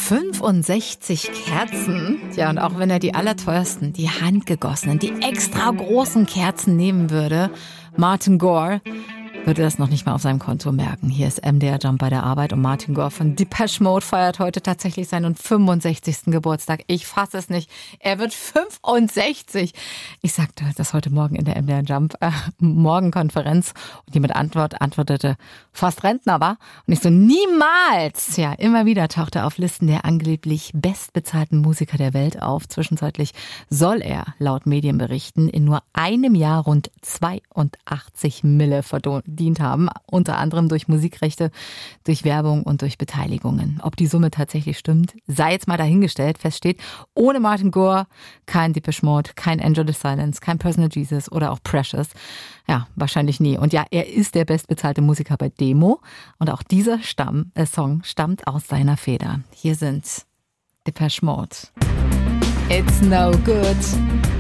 65 Kerzen. Ja, und auch wenn er die allerteuersten, die handgegossenen, die extra großen Kerzen nehmen würde, Martin Gore würde das noch nicht mal auf seinem Konto merken. Hier ist MDR Jump bei der Arbeit und Martin Gore von Depeche Mode feiert heute tatsächlich seinen 65. Geburtstag. Ich fasse es nicht. Er wird 65. Ich sagte das heute Morgen in der MDR Jump Morgenkonferenz und jemand antwortete, fast Rentner war. Und ich so, niemals! Ja, immer wieder taucht er auf Listen der angeblich bestbezahlten Musiker der Welt auf. Zwischenzeitlich soll er, laut Medienberichten, in nur einem Jahr rund 82 Mille verdient haben, unter anderem durch Musikrechte, durch Werbung und durch Beteiligungen. Ob die Summe tatsächlich stimmt, sei jetzt mal dahingestellt. Fest steht, ohne Martin Gore kein Depeche Mode, kein Enjoy the Silence, kein Personal Jesus oder auch Precious. Ja, wahrscheinlich nie. Und ja, er ist der bestbezahlte Musiker bei Demo und auch dieser Song stammt aus seiner Feder. Hier sind Depeche Mode. It's no good.